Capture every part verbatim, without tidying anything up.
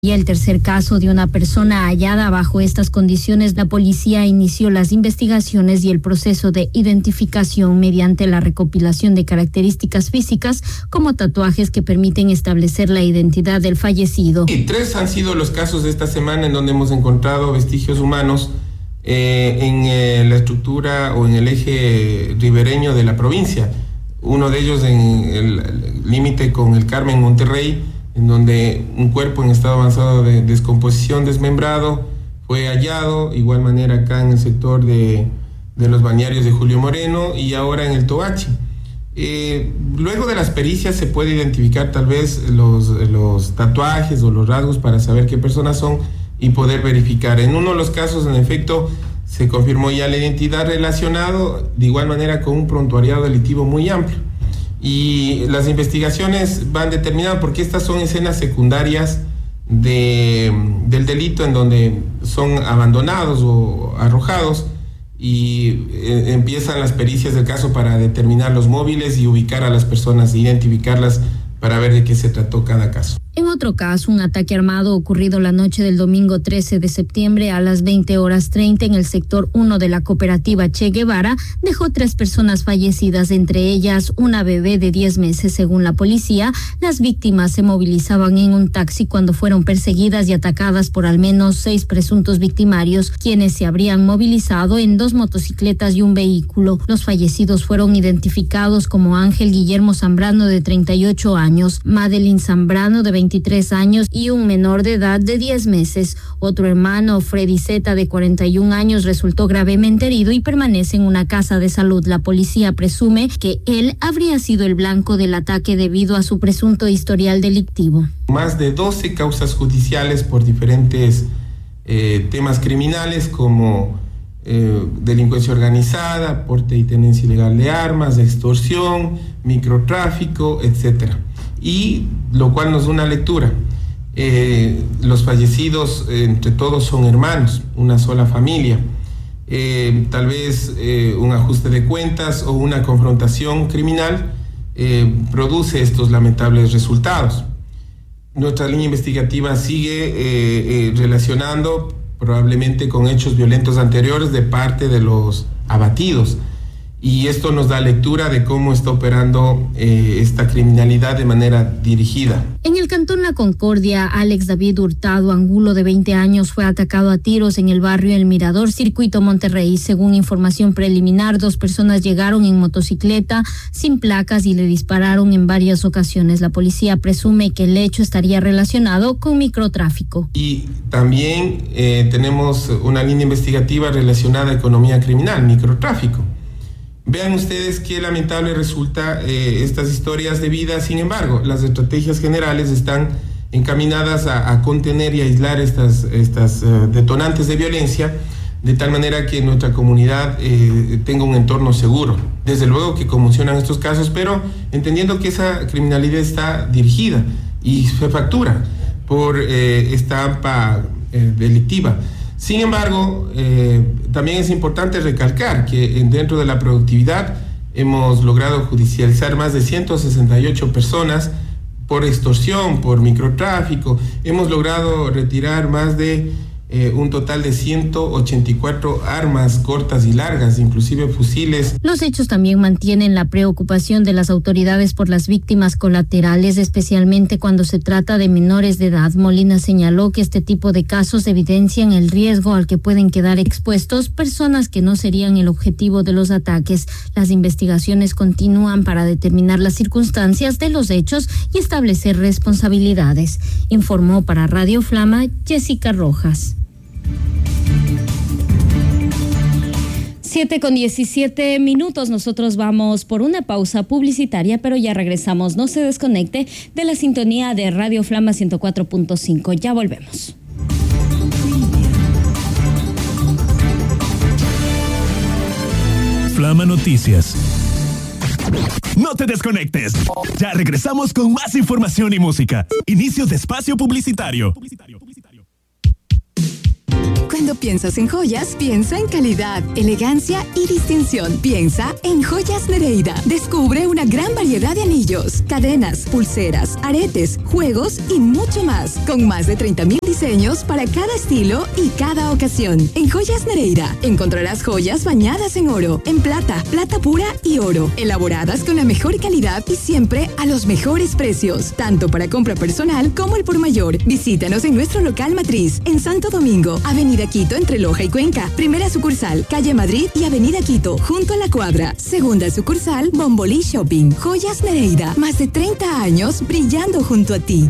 Y el tercer caso de una persona hallada bajo estas condiciones, la policía inició las investigaciones y el proceso de identificación mediante la recopilación de características físicas como tatuajes que permiten establecer la identidad del fallecido. Y tres han sido los casos de esta semana en donde hemos encontrado vestigios humanos eh, en eh, la estructura o en el eje ribereño de la provincia. Uno de ellos en el límite con el Carmen, Monterrey, en donde un cuerpo en estado avanzado de descomposición desmembrado fue hallado, igual manera acá en el sector de, de los balnearios de Julio Moreno y ahora en el Toachi. Eh, luego de las pericias se puede identificar tal vez los, los tatuajes o los rasgos para saber qué personas son y poder verificar. En uno de los casos, en efecto, se confirmó ya la identidad relacionado de igual manera con un prontuariado delictivo muy amplio. Y las investigaciones van determinadas porque estas son escenas secundarias de, del delito en donde son abandonados o arrojados y eh, empiezan las pericias del caso para determinar los móviles y ubicar a las personas, identificarlas para ver de qué se trató cada caso. En otro caso, un ataque armado ocurrido la noche del domingo trece de septiembre a las veinte horas treinta en el sector uno de la cooperativa Che Guevara dejó tres personas fallecidas, entre ellas una bebé de diez meses. Según la policía, las víctimas se movilizaban en un taxi cuando fueron perseguidas y atacadas por al menos seis presuntos victimarios, quienes se habrían movilizado en dos motocicletas y un vehículo. Los fallecidos fueron identificados como Ángel Guillermo Zambrano, de treinta y ocho años, Madeline Zambrano, de veintitrés años, y un menor de edad de diez meses. Otro hermano, Freddy Zeta, de cuarenta y un años, resultó gravemente herido y permanece en una casa de salud. La policía presume que él habría sido el blanco del ataque debido a su presunto historial delictivo. Más de doce causas judiciales por diferentes eh, temas criminales como eh, delincuencia organizada, porte y tenencia ilegal de armas, extorsión, microtráfico, etcétera. Y lo cual nos da una lectura. Eh, los fallecidos, eh, entre todos, son hermanos, una sola familia. Eh, tal vez eh, un ajuste de cuentas o una confrontación criminal eh, produce estos lamentables resultados. Nuestra línea investigativa sigue eh, eh, relacionando probablemente con hechos violentos anteriores de parte de los abatidos. Y esto nos da lectura de cómo está operando eh, esta criminalidad de manera dirigida. En el cantón La Concordia, Alex David Hurtado Angulo, de veinte años, fue atacado a tiros en el barrio El Mirador, Circuito Monterrey. Según información preliminar, dos personas llegaron en motocicleta sin placas y le dispararon en varias ocasiones. La policía presume que el hecho estaría relacionado con microtráfico. Y también eh, tenemos una línea investigativa relacionada a economía criminal, microtráfico. Vean ustedes qué lamentable resulta eh, estas historias de vida. Sin embargo, las estrategias generales están encaminadas a, a contener y aislar estas, estas uh, detonantes de violencia, de tal manera que nuestra comunidad eh, tenga un entorno seguro. Desde luego que conmocionan estos casos, pero entendiendo que esa criminalidad está dirigida y se factura por eh, esta AMPA eh, delictiva. Sin embargo, eh, también es importante recalcar que dentro de la productividad hemos logrado judicializar más de ciento sesenta y ocho personas por extorsión, por microtráfico. Hemos logrado retirar más de eh, un total de ciento ochenta y cuatro armas cortas y largas, inclusive fusiles. Los hechos también mantienen la preocupación de las autoridades por las víctimas colaterales, especialmente cuando se trata de menores de edad. Molina señaló que este tipo de casos evidencian el riesgo al que pueden quedar expuestos personas que no serían el objetivo de los ataques. Las investigaciones continúan para determinar las circunstancias de los hechos y establecer responsabilidades. Informó para Radio Flama Jessica Rojas. Siete con diecisiete minutos, nosotros vamos por una pausa publicitaria, pero ya regresamos. No se desconecte de la sintonía de Radio Flama ciento cuatro punto cinco. Ya volvemos. Flama Noticias. No te desconectes. Ya regresamos con más información y música. Inicio de espacio publicitario. Cuando piensas en joyas, piensa en calidad, elegancia y distinción. Piensa en Joyas Nereida. Descubre una gran variedad de anillos, cadenas, pulseras, aretes, juegos y mucho más, con más de treinta mil diseños para cada estilo y cada ocasión. En Joyas Nereida encontrarás joyas bañadas en oro, en plata, plata pura y oro, elaboradas con la mejor calidad y siempre a los mejores precios, tanto para compra personal como el por mayor. Visítanos en nuestro local matriz, en Santo Domingo, Avenida Quito entre Loja y Cuenca, primera sucursal, calle Madrid y Avenida Quito, junto a la cuadra, segunda sucursal, Bombolí Shopping. Joyas Nereida, más de treinta años brillando junto a ti.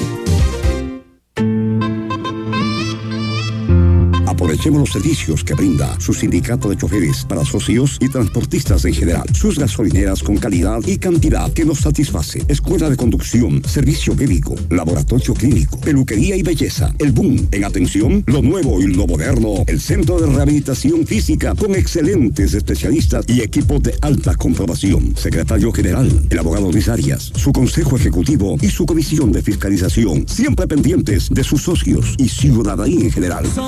Aprovechemos los servicios que brinda su sindicato de choferes para socios y transportistas en general. Sus gasolineras con calidad y cantidad que nos satisface. Escuela de conducción, servicio médico, laboratorio clínico, peluquería y belleza. El boom en atención, lo nuevo y lo moderno. El centro de rehabilitación física con excelentes especialistas y equipos de alta comprobación. Secretario general, el abogado Luis Arias, su consejo ejecutivo y su comisión de fiscalización. Siempre pendientes de sus socios y ciudadanía en general.